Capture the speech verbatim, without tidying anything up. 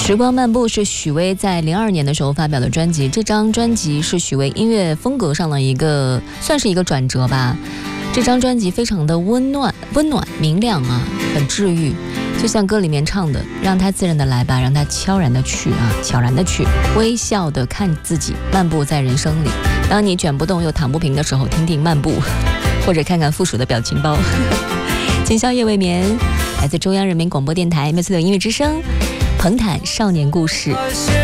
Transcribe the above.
时光漫步是许巍在零二年的时候发表的专辑，这张专辑是许巍音乐风格上的一个算是一个转折吧。这张专辑非常的温暖温暖明亮啊，很治愈，就像歌里面唱的，让它自然的来吧，让它悄然的去啊，悄然的去，微笑的看自己，漫步在人生里。当你卷不动又躺不平的时候，听听漫步，或者看看附属的表情包。今宵夜未眠，来自中央人民广播电台每次的音乐之声，彭坦少年故事。